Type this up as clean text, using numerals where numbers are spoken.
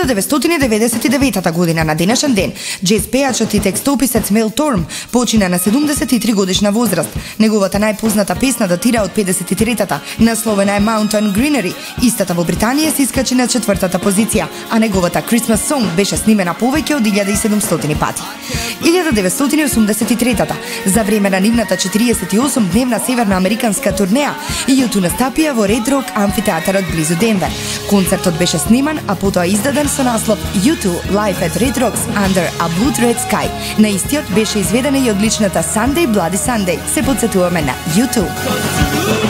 1999 година на денешен ден, джез пејачот и текстописец Мел Торм почина на 73 годишна возраст. Неговата најпозната песна датира од 53-та, насловена е Mountain Greenery. Истата во Британија се искачи на 4-та позиција, а неговата Christmas Song беше снимена повеќе од 1700 пати. 1983-та, за време на нивната 48-дневна северноамериканска турнеја, U2 настапија во Ред Рок амфитеатарот близу Денвер. Концертот беше сниман, а потоа издаден со наслов U2 Live at Red Rocks Under a Blood Red Sky. На истиот беше изведена и одличната Sunday Bloody Sunday. Се потсетуваме на U2.